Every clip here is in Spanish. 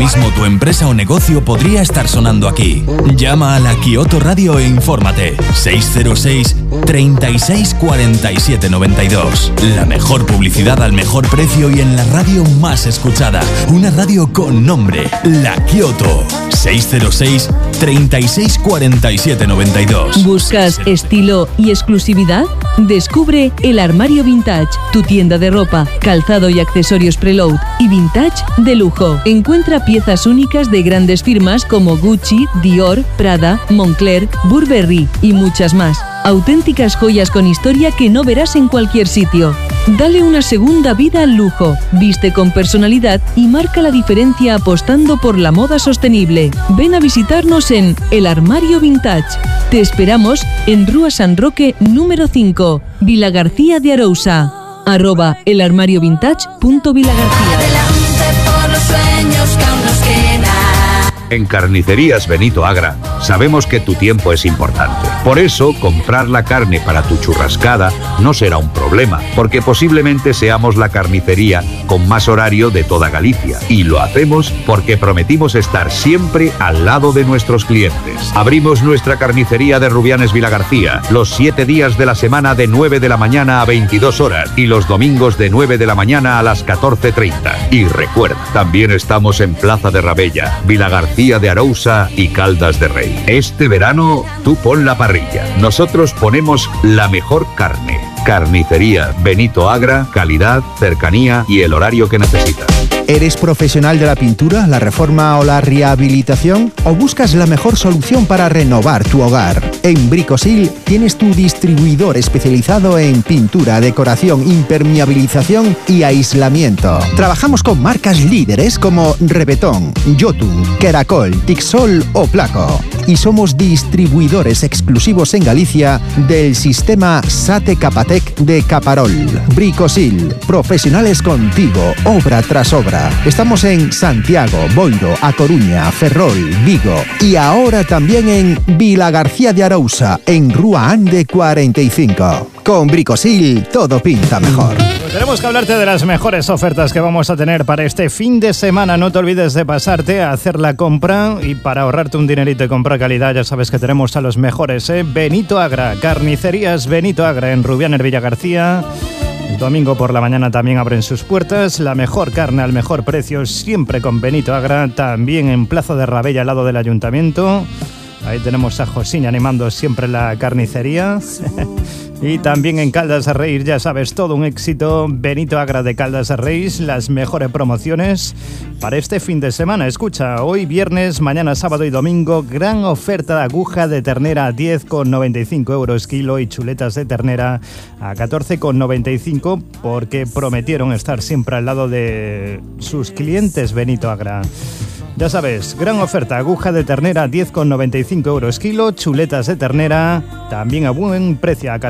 mismo tu empresa o negocio podría estar sonando aquí. Llama a la Kyoto Radio e infórmate. 606 36 47 92. La mejor publicidad al mejor precio y en la radio más escuchada. Una radio con nombre, La Kyoto. 606 36 47 92. ¿Buscas estilo y exclusividad? Descubre El Armario Vintage, tu tienda de ropa, calzado y accesorios preload y vintage de lujo. Encuentra piezas únicas de grandes firmas como Gucci, Dior, Prada, Moncler, Burberry y muchas más. Auténticas joyas con historia que no verás en cualquier sitio. Dale una segunda vida al lujo, viste con personalidad y marca la diferencia apostando por la moda sostenible. Ven a visitarnos en El Armario Vintage. Te esperamos en Rúa San Roque número 5, Vilagarcía de Arousa. @elarmariovintage.vilagarcía. En Carnicerías Benito Agra sabemos que tu tiempo es importante. Por eso, comprar la carne para tu churrascada no será un problema, porque posiblemente seamos la carnicería con más horario de toda Galicia. Y lo hacemos porque prometimos estar siempre al lado de nuestros clientes. Abrimos nuestra carnicería de Rubianes Vilagarcía los 7 días de la semana de 9 de la mañana a 22 horas y los domingos de 9 de la mañana a las 14:30. Y recuerda, también estamos en Plaza de Rabella, Vilagarcía de Arousa y Caldas de Rey. Este verano, tú pon la parrilla. Nosotros ponemos la mejor carne. Carnicería Benito Agra, calidad, cercanía y el horario que necesitas. ¿Eres profesional de la pintura, la reforma o la rehabilitación? ¿O buscas la mejor solución para renovar tu hogar? En Bricosil tienes tu distribuidor especializado en pintura, decoración, impermeabilización y aislamiento. Trabajamos con marcas líderes como Rebetón, Jotun, Keracol, Tixol o Placo. Y somos distribuidores exclusivos en Galicia del sistema SATE Capatec de Caparol. Bricosil, profesionales contigo, obra tras obra. Estamos en Santiago, Boiro, A Coruña, Ferrol, Vigo y ahora también en Vilagarcía de Arousa, en Rúa Ande 45. Con Bricosil todo pinta mejor. Pues tenemos que hablarte de las mejores ofertas que vamos a tener para este fin de semana. No te olvides de pasarte a hacer la compra y para ahorrarte un dinerito y comprar calidad ya sabes que tenemos a los mejores, Benito Agra, Carnicerías Benito Agra en Rubianes Villagarcía. El domingo por la mañana también abren sus puertas. La mejor carne al mejor precio, siempre con Benito Agra. También en Plaza de Rabella, al lado del ayuntamiento. Ahí tenemos a Josín animando siempre la carnicería. Y también en Caldas de Reis, ya sabes, todo un éxito. Benito Agra de Caldas de Reis, las mejores promociones para este fin de semana. Escucha, hoy viernes, mañana sábado y domingo, gran oferta de aguja de ternera a 10,95 euros kilo y chuletas de ternera a 14,95 porque prometieron estar siempre al lado de sus clientes Benito Agra. Ya sabes, gran oferta, aguja de ternera 10,95 euros kilo, chuletas de ternera también a buen precio a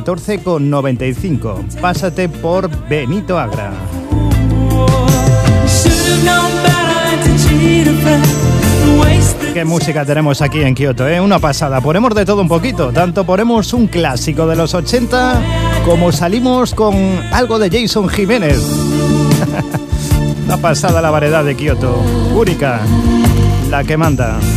14,95. Pásate por Benito Agra. Qué música tenemos aquí en Kyoto, una pasada. Ponemos de todo un poquito, tanto ponemos un clásico de los 80 como salimos con algo de Jason Jiménez. Una pasada la variedad de Kyoto, única, la que manda.